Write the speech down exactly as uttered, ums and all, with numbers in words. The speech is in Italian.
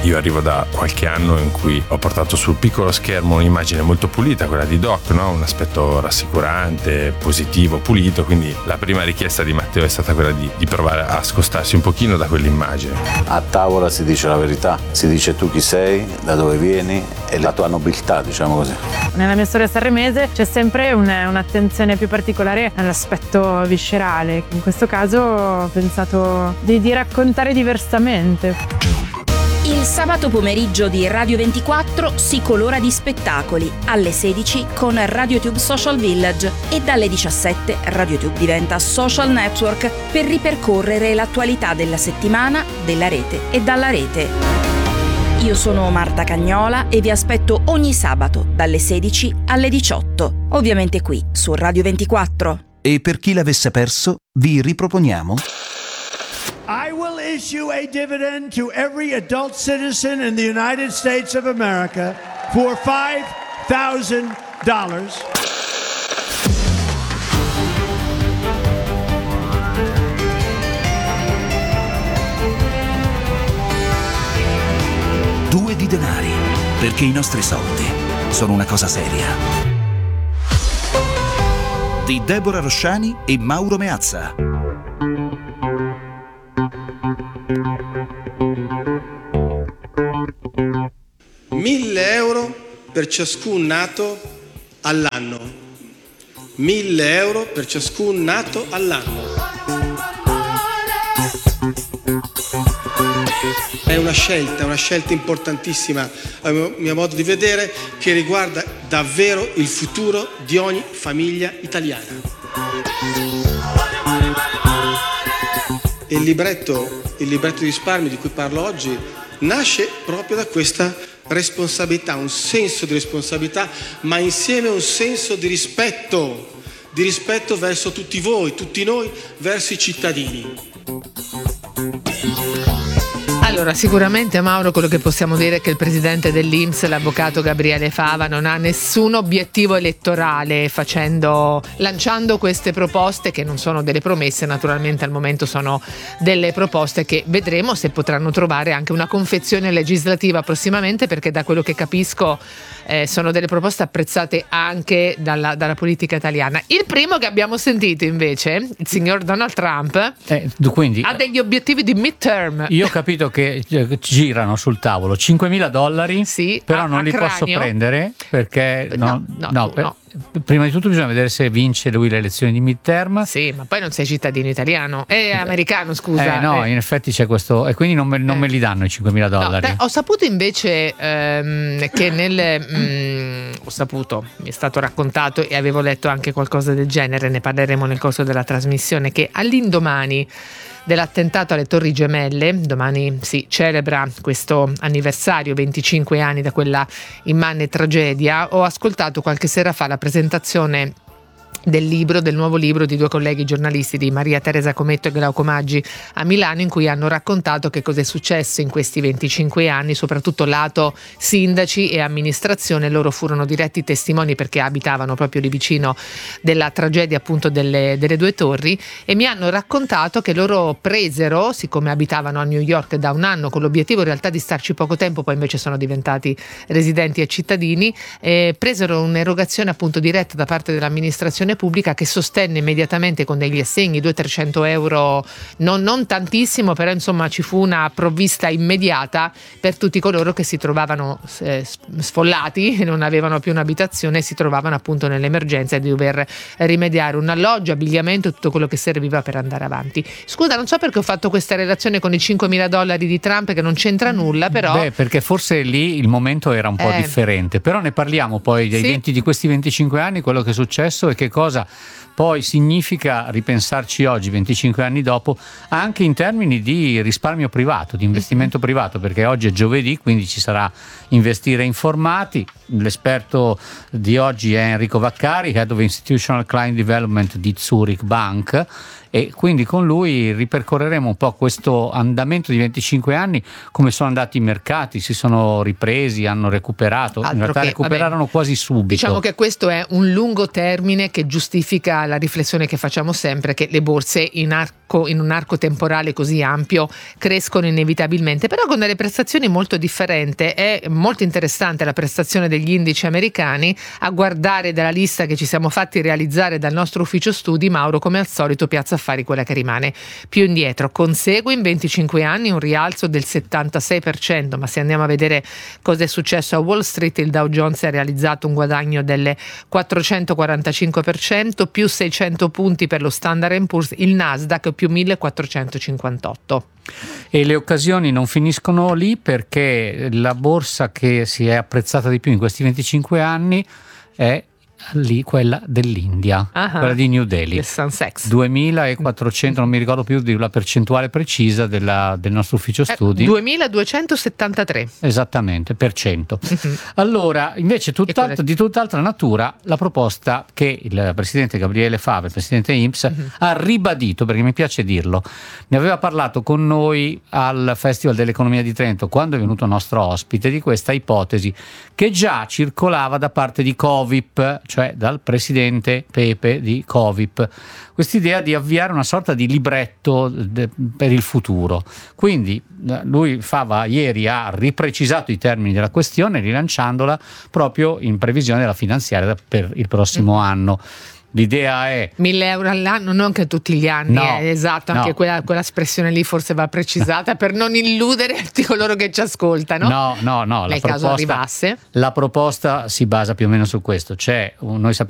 Io arrivo da qualche anno in cui ho portato sul piccolo schermo un'immagine molto pulita, quella di Doc, no? Un aspetto rassicurante, positivo, pulito, quindi la prima richiesta di Matteo è stata quella di, di provare a scostarsi un pochino da quell'immagine. A tavola si dice la verità, si dice tu chi sei, da dove vieni e la tua nobiltà, diciamo così. Nella mia storia sanremese c'è sempre un, un'attenzione più particolare all'aspetto viscerale. In questo caso ho pensato di, di raccontare diversamente. Il sabato pomeriggio di Radio ventiquattro si colora di spettacoli, alle sedici con RadioTube Social Village e dalle diciassette RadioTube diventa social network per ripercorrere l'attualità della settimana, della rete e dalla rete. Io sono Marta Cagnola e vi aspetto ogni sabato dalle sedici alle diciotto, ovviamente qui su Radio ventiquattro. E per chi l'avesse perso, vi riproponiamo I will issue a dividend to every adult citizen in the United States of America for five thousand dollars. Due di denari, perché i nostri soldi sono una cosa seria. Di Deborah Rosciani e Mauro Meazza. Mille euro per ciascun nato all'anno. Mille euro per ciascun nato all'anno. È una scelta, è una scelta importantissima, a mio modo di vedere, che riguarda davvero il futuro di ogni famiglia italiana. Il libretto, il libretto di risparmio di cui parlo oggi nasce proprio da questa responsabilità, un senso di responsabilità, ma insieme un senso di rispetto, di rispetto verso tutti voi, tutti noi, verso i cittadini. Allora, sicuramente, Mauro, quello che possiamo dire è che il presidente dell'I N P S, l'avvocato Gabriele Fava, non ha nessun obiettivo elettorale facendo, lanciando queste proposte che non sono delle promesse, naturalmente al momento sono delle proposte che vedremo se potranno trovare anche una confezione legislativa prossimamente, perché da quello che capisco eh, sono delle proposte apprezzate anche dalla, dalla politica italiana. Il primo che abbiamo sentito invece, il signor Donald Trump, eh, quindi, ha degli obiettivi di midterm. Io ho capito che girano sul tavolo cinquemila dollari, sì, però a, non a li cranio. posso prendere perché no, no, no, no, tu, per, no. Prima di tutto bisogna vedere se vince lui le elezioni di midterm. Sì, ma poi non sei cittadino italiano, è americano, scusa. Eh no, eh. in effetti c'è questo, e quindi non me, non eh. me li danno i cinquemila dollari. No, beh, ho saputo invece ehm, che nel mh, ho saputo, mi è stato raccontato e avevo letto anche qualcosa del genere, ne parleremo nel corso della trasmissione, che all'indomani dell'attentato alle Torri Gemelle, domani si celebra questo anniversario, venticinque anni da quella immane tragedia, ho ascoltato qualche sera fa la presentazione del libro, del nuovo libro di due colleghi giornalisti, di Maria Teresa Cometto e Glauco Maggi, a Milano, in cui hanno raccontato che cosa è successo in questi venticinque anni, soprattutto lato sindaci e amministrazione. Loro furono diretti testimoni perché abitavano proprio lì vicino della tragedia appunto delle, delle due torri, e mi hanno raccontato che loro presero, siccome abitavano a New York da un anno con l'obiettivo in realtà di starci poco tempo, poi invece sono diventati residenti e cittadini, eh, presero un'erogazione appunto diretta da parte dell'amministrazione pubblica, che sostenne immediatamente con degli assegni duecento trecento euro, non, non tantissimo, però insomma ci fu una provvista immediata per tutti coloro che si trovavano eh, sfollati e non avevano più un'abitazione e si trovavano appunto nell'emergenza di dover rimediare un alloggio, abbigliamento, tutto quello che serviva per andare avanti. Scusa, non so perché ho fatto questa relazione con i cinquemila dollari di Trump, che non c'entra nulla, però Beh, perché forse lì il momento era un po' eh. differente, però ne parliamo poi dei sì. venti di questi venticinque anni, quello che è successo e che cosa poi significa ripensarci oggi, venticinque anni dopo, anche in termini di risparmio privato, di investimento mm-hmm. privato, perché oggi è giovedì, quindi ci sarà investire informati. L'esperto di oggi è Enrico Vaccari, Head of Institutional Client Development di Zurich Bank, e quindi con lui ripercorreremo un po' questo andamento di venticinque anni, come sono andati i mercati, si sono ripresi, hanno recuperato. Altro in realtà che, recuperarono vabbè, quasi subito. Diciamo che questo è un lungo termine che giustifica la riflessione che facciamo sempre, che le borse in arco arco, in un arco temporale così ampio, crescono inevitabilmente, però con delle prestazioni molto differenti. È molto interessante la prestazione degli indici americani, a guardare dalla lista che ci siamo fatti realizzare dal nostro ufficio studi. Mauro, come al solito, Piazza Affari quella che rimane più indietro, consegue in venticinque anni un rialzo del settantasei per cento, ma se andiamo a vedere cosa è successo a Wall Street, il Dow Jones ha realizzato un guadagno del quattrocentoquarantacinque per cento, più seicento punti per lo Standard and Poor's, il Nasdaq più millequattrocentocinquantotto. E le occasioni non finiscono lì, perché la borsa che si è apprezzata di più in questi venticinque anni è lì quella dell'India, uh-huh. quella di New Delhi, il Sensex duemilaquattrocento, non mi ricordo più di la percentuale precisa della, del nostro ufficio studi, eh, duemiladuecentosettantatré esattamente per cento. Uh-huh. Allora, invece tutt'altro, di tutt'altra natura la proposta che il presidente Gabriele Fava, il presidente I N P S, uh-huh. ha ribadito, perché mi piace dirlo, ne aveva parlato con noi al Festival dell'Economia di Trento quando è venuto nostro ospite, di questa ipotesi che già circolava da parte di Covip, cioè dal presidente Pepe di Covip, quest'idea di avviare una sorta di libretto de, per il futuro. Quindi lui, Fava, ieri ha riprecisato i termini della questione, rilanciandola proprio in previsione della finanziaria per il prossimo mm. anno. L'idea è mille euro all'anno, non che tutti gli anni, no, eh, esatto, anche no. quella, quella espressione lì forse va precisata per non illudere tutti coloro che ci ascoltano. No, no, no. Nel la caso proposta, arrivasse. La proposta si basa più o meno su questo. C'è, noi sappiamo